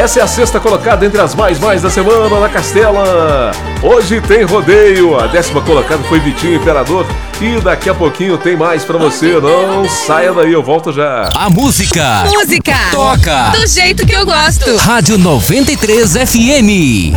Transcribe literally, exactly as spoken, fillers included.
Essa é a sexta colocada entre as mais mais da semana na Castela. Hoje tem rodeio. A décima colocada foi Vitinho Imperador. E daqui a pouquinho tem mais pra você. Não saia daí, eu volto já. A música. Música. Toca. Do jeito que eu gosto. Rádio noventa e três F M.